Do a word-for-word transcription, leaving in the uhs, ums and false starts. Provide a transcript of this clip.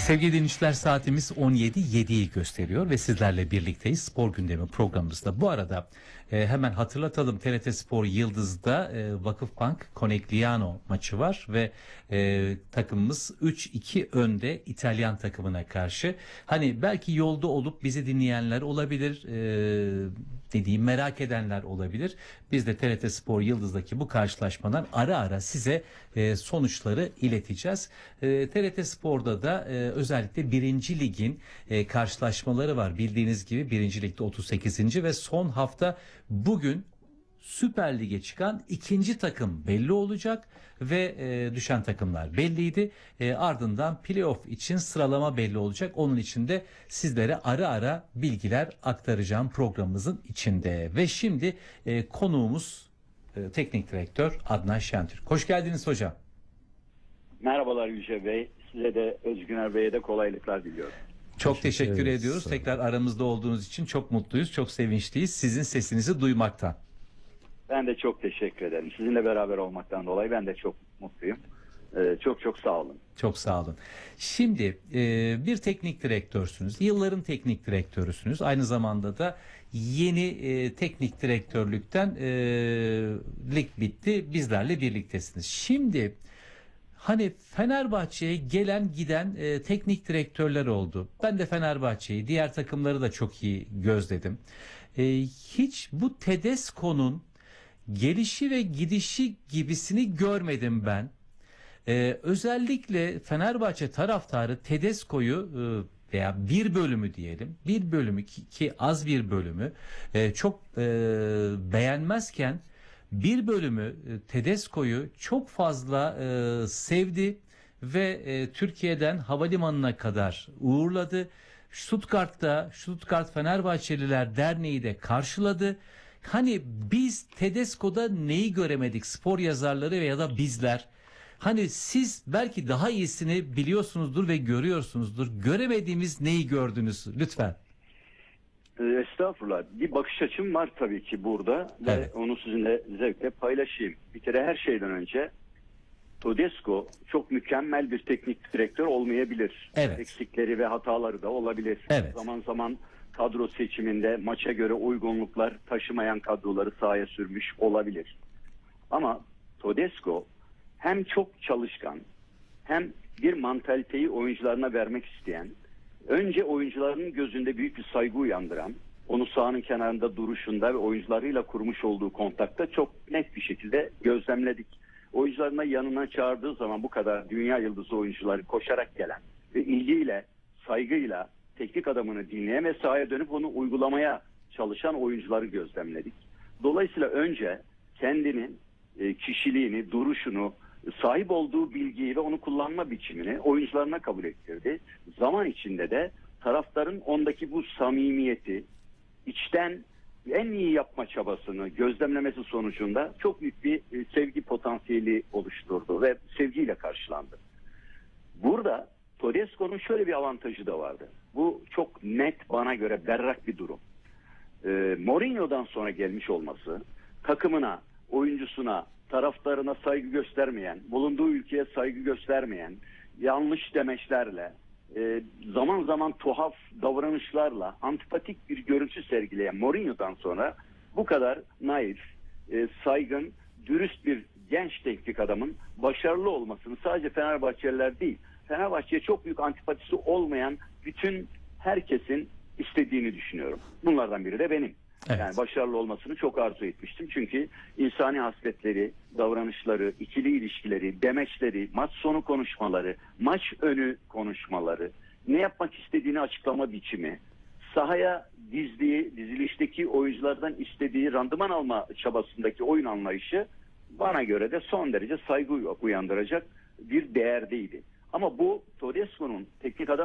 Sevgili dinleyiciler, saatimiz on yedi yediyi gösteriyor ve sizlerle birlikteyiz spor gündemi programımızda. Bu arada e, hemen hatırlatalım, T R T Spor Yıldız'da e, Vakıfbank Conegliano maçı var ve e, takımımız üç iki önde İtalyan takımına karşı. Hani belki yolda olup bizi dinleyenler olabilir, e, dediğim merak edenler olabilir. Biz de T R T Spor Yıldız'daki bu karşılaşmadan ara ara size e, sonuçları ileteceğiz. E, T R T Spor'da da e, özellikle birinci ligin e, karşılaşmaları var. Bildiğiniz gibi birinci ligde otuz sekizinci ve son hafta bugün Süper Lig'e çıkan ikinci takım belli olacak ve e, düşen takımlar belliydi. E, ardından playoff için sıralama belli olacak. Onun için de sizlere ara ara bilgiler aktaracağım programımızın içinde. Ve şimdi e, konuğumuz e, teknik direktör Adnan Şentürk. Hoş geldiniz hocam. Merhabalar Yüce Bey. Size de Özgüner Bey'e de kolaylıklar diliyorum. Çok teşekkür, teşekkür ederiz. ediyoruz. Tekrar aramızda olduğunuz için çok mutluyuz, çok sevinçliyiz sizin sesinizi duymaktan. Ben de çok teşekkür ederim. Sizinle beraber olmaktan dolayı ben de çok mutluyum. Ee, çok çok sağ olun. Çok sağ olun. Şimdi e, bir teknik direktörsünüz. Yılların teknik direktörüsünüz. Aynı zamanda da yeni e, teknik direktörlükten e, lig bitti. Bizlerle birliktesiniz. Şimdi hani Fenerbahçe'ye gelen giden e, teknik direktörler oldu. Ben de Fenerbahçe'yi, diğer takımları da çok iyi gözledim. E, hiç bu Tedesco'nun gelişi ve gidişi gibisini görmedim ben. Ee, özellikle Fenerbahçe taraftarı Tedesco'yu e, veya bir bölümü diyelim, bir bölümü ki, ki az bir bölümü e, çok e, beğenmezken bir bölümü e, Tedesco'yu çok fazla e, sevdi ve e, Türkiye'den havalimanına kadar uğurladı. Stuttgart'ta Stuttgart Fenerbahçeliler Derneği de karşıladı. Hani biz Tedesco'da neyi göremedik, spor yazarları veya da bizler? Hani siz belki daha iyisini biliyorsunuzdur ve görüyorsunuzdur. Göremediğimiz neyi gördünüz lütfen? Estağfurullah. Bir bakış açım var tabii ki burada ve evet. onu sizinle zevkle paylaşayım. Bir kere her şeyden önce Tedesco çok mükemmel bir teknik direktör olmayabilir. Evet. Eksikleri ve hataları da olabilir. Evet. Zaman zaman kadro seçiminde maça göre uygunluklar taşımayan kadroları sahaya sürmüş olabilir. Ama Tedesco hem çok çalışkan hem bir mantaliteyi oyuncularına vermek isteyen, önce oyuncularının gözünde büyük bir saygı uyandıran, onu sahanın kenarında duruşunda ve oyuncularıyla kurmuş olduğu kontakta çok net bir şekilde gözlemledik. Oyuncularına yanına çağırdığı zaman bu kadar dünya yıldızı oyuncuları koşarak gelen ve ilgiyle, saygıyla teknik adamını dinleyen ve sahaya dönüp onu uygulamaya çalışan oyuncuları gözlemledik. Dolayısıyla önce kendinin kişiliğini, duruşunu, sahip olduğu bilgiyi ve onu kullanma biçimini oyuncularına kabul ettirdi. Zaman içinde de taraftarın ondaki bu samimiyeti, içten en iyi yapma çabasını gözlemlemesi sonucunda çok büyük bir sevgi potansiyeli oluşturdu ve sevgiyle karşılandı. Burada Tedesco'nun şöyle bir avantajı da vardı. Bu çok net, bana göre berrak bir durum. Ee, Mourinho'dan sonra gelmiş olması, takımına, oyuncusuna, taraftarına saygı göstermeyen, bulunduğu ülkeye saygı göstermeyen, yanlış demeçlerle, e, zaman zaman tuhaf davranışlarla antipatik bir görüntü sergileyen Mourinho'dan sonra bu kadar naif, e, saygın, dürüst bir genç teknik adamın başarılı olmasını sadece Fenerbahçeliler değil, Fenerbahçe'ye çok büyük antipatisi olmayan bütün herkesin istediğini düşünüyorum. Bunlardan biri de benim. Evet. Yani başarılı olmasını çok arzu etmiştim. Çünkü insani hasletleri, davranışları, ikili ilişkileri, demeçleri, maç sonu konuşmaları, maç önü konuşmaları, ne yapmak istediğini açıklama biçimi, sahaya dizdiği, dizilişteki oyunculardan istediği randıman alma çabasındaki oyun anlayışı bana göre de son derece saygı uyandıracak bir değerdeydi. Ama bu Tedesco'nun teknik adam